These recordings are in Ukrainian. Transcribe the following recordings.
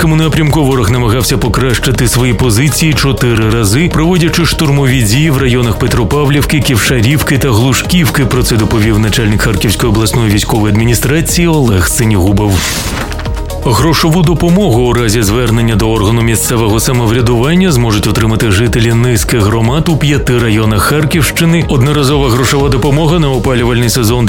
Запорізькому напрямку ворог намагався покращити свої позиції 4 рази, проводячи штурмові дії в районах Петропавлівки, Ківшарівки та Глушківки. Про це доповів начальник Харківської обласної військової адміністрації Олег Синігубов. Грошову допомогу у разі звернення до органу місцевого самоврядування зможуть отримати жителі низки громад у 5 районах Харківщини. Одноразова грошова допомога на опалювальний сезон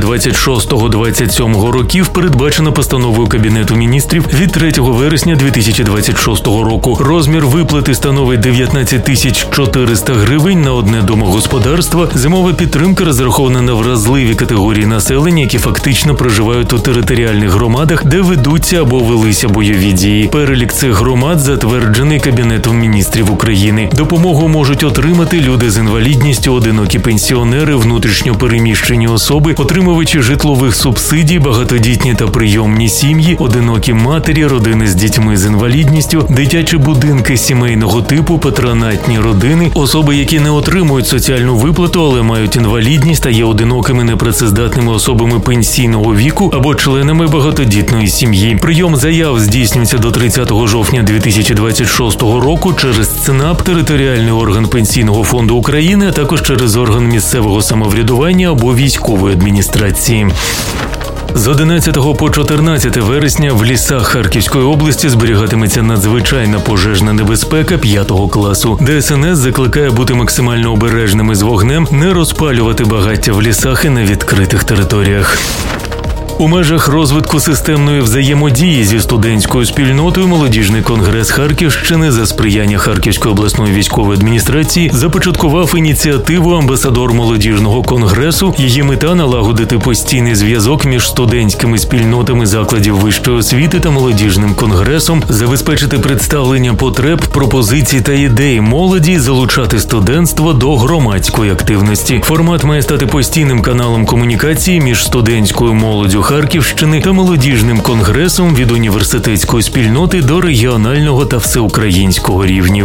2026-2027 років передбачена постановою Кабінету міністрів від 3 вересня 2026 року. Розмір виплати становить 19 400 гривень на одне домогосподарство. Зимова підтримка розрахована на вразливі категорії населення, які фактично проживають у територіальних громадах, де ведуться або велися бойові дії. Перелік цих громад затверджений Кабінетом міністрів України. Допомогу можуть отримати люди з інвалідністю, одинокі пенсіонери, внутрішньо переміщені особи, отримувачі житлових субсидій, багатодітні та прийомні сім'ї, одинокі матері, родини з дітьми з інвалідністю, дитячі будинки сімейного типу, патронатні родини, особи, які не отримують соціальну виплату, але мають інвалідність та є одинокими непрацездатними особами пенсійного віку або членами багатодітної сім'ї. Прийом заяв здійснюється до 30 жовтня 2026 року через ЦНАП, територіальний орган Пенсійного фонду України, а також через орган місцевого самоврядування або військової адміністрації. З 11 по 14 вересня в лісах Харківської області зберігатиметься надзвичайна пожежна небезпека 5 класу. ДСНС закликає бути максимально обережними з вогнем, не розпалювати багаття в лісах і на відкритих територіях. У межах розвитку системної взаємодії зі студентською спільнотою молодіжний конгрес Харківщини за сприяння Харківської обласної військової адміністрації започаткував ініціативу «Амбасадор молодіжного конгресу». Її мета – налагодити постійний зв'язок між студентськими спільнотами закладів вищої освіти та молодіжним конгресом, забезпечити представлення потреб, пропозицій та ідей молоді, залучати студентство до громадської активності. Формат має стати постійним каналом комунікації між студентською молоддю Харківщини та молодіжним конгресом від університетської спільноти до регіонального та всеукраїнського рівнів.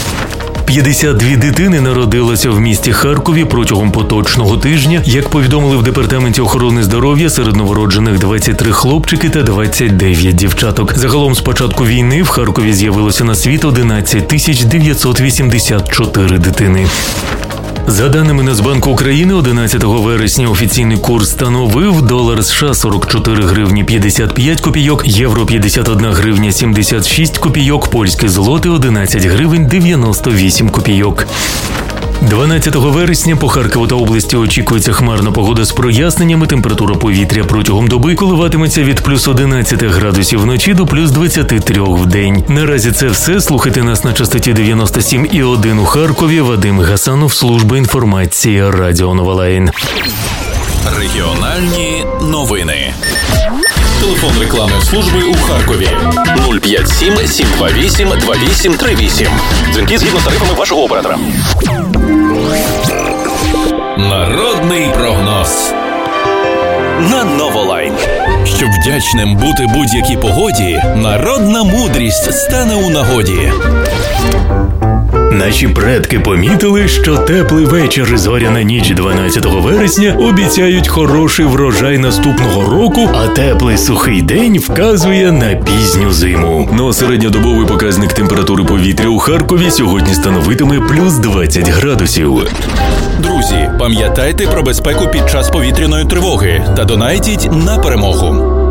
52 дитини народилося в місті Харкові протягом поточного тижня. Як повідомили в Департаменті охорони здоров'я, серед новороджених 23 хлопчики та 29 дівчаток. Загалом з початку війни в Харкові з'явилося на світ 11 984 дитини. За даними Нацбанку України, 11 вересня офіційний курс становив долар США 44 гривні 55 копійок, євро 51 гривня 76 копійок, польські злоти 11 гривень 98 копійок. 12 вересня по Харкову та області очікується хмарна погода з проясненнями. Температура повітря протягом доби коливатиметься від плюс 11 градусів вночі до плюс 23 в день. Наразі це все. Слухайте нас на частоті 97,1 у Харкові. Вадим Гасанов, служба інформації, Радіо Нова Лайн. Регіональні новини. Телефон рекламної служби у Харкові 057 728 2838. Дзвінки згідно з тарифами вашого оператора. Народний прогноз на Новолайн. Щоб вдячним бути будь-якій погоді, народна мудрість стане у нагоді. Наші предки помітили, що теплий вечір і зоряна ніч 12 вересня обіцяють хороший врожай наступного року, а теплий сухий день вказує на пізню зиму. Но середньодобовий показник температури повітря у Харкові сьогодні становитиме плюс 20 градусів. Друзі, пам'ятайте про безпеку під час повітряної тривоги та донайтіть на перемогу.